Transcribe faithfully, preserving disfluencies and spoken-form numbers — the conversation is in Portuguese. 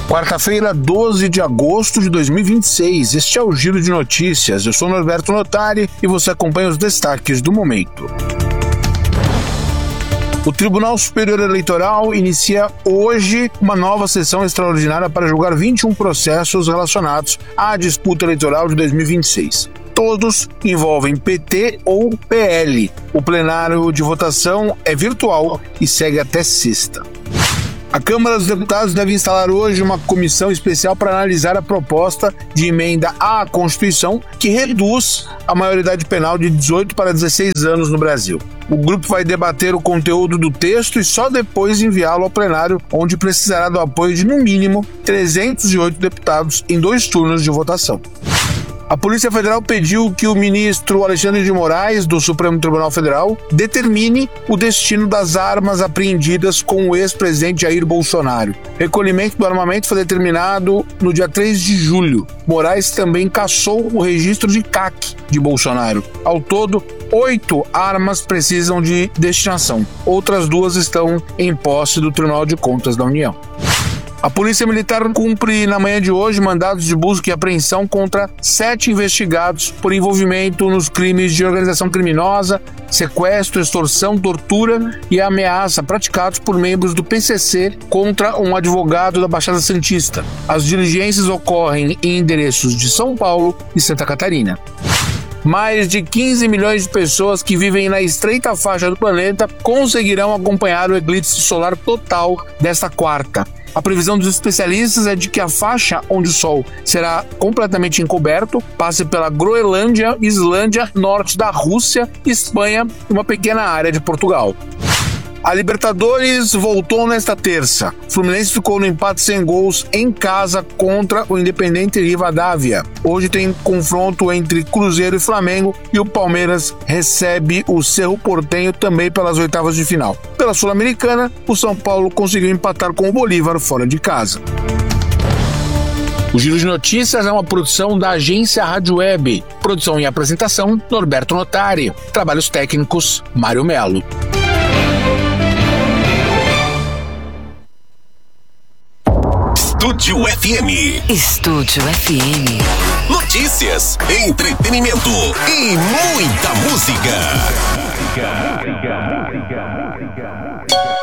Quarta-feira, doze de agosto de dois mil e vinte e seis. Este é o Giro de Notícias. Eu sou Norberto Notari e você acompanha os destaques do momento. O Tribunal Superior Eleitoral inicia hoje uma nova sessão extraordinária para julgar vinte e um processos relacionados à disputa eleitoral de dois mil e vinte e seis. Todos envolvem P T ou P L. O plenário de votação é virtual e segue até sexta. A Câmara dos Deputados deve instalar hoje uma comissão especial para analisar a proposta de emenda à Constituição que reduz a maioridade penal de dezoito para dezesseis anos no Brasil. O grupo vai debater o conteúdo do texto e só depois enviá-lo ao plenário, onde precisará do apoio de, no mínimo, trezentos e oito deputados em dois turnos de votação. A Polícia Federal pediu que o ministro Alexandre de Moraes, do Supremo Tribunal Federal, determine o destino das armas apreendidas com o ex-presidente Jair Bolsonaro. O recolhimento do armamento foi determinado no dia três de julho. Moraes também cassou o registro de C A C de Bolsonaro. Ao todo, oito armas precisam de destinação. Outras duas estão em posse do Tribunal de Contas da União. A Polícia Militar cumpre na manhã de hoje mandados de busca e apreensão contra sete investigados por envolvimento nos crimes de organização criminosa, sequestro, extorsão, tortura e ameaça praticados por membros do P C C contra um advogado da Baixada Santista. As diligências ocorrem em endereços de São Paulo e Santa Catarina. Mais de quinze milhões de pessoas que vivem na estreita faixa do planeta conseguirão acompanhar o eclipse solar total desta quarta. A previsão dos especialistas é de que a faixa onde o Sol será completamente encoberto passe pela Groenlândia, Islândia, norte da Rússia, Espanha e uma pequena área de Portugal. A Libertadores voltou nesta terça. O Fluminense ficou no empate sem gols em casa contra o Independiente Rivadavia. Hoje tem confronto entre Cruzeiro e Flamengo e o Palmeiras recebe o Cerro Porteño também pelas oitavas de final. Pela Sul-Americana, o São Paulo conseguiu empatar com o Bolívar fora de casa. O Giro de Notícias é uma produção da agência Rádio Web. Produção e apresentação, Norberto Notari. Trabalhos técnicos, Mário Melo. Estúdio F M. Estúdio F M. Notícias, entretenimento e muita música.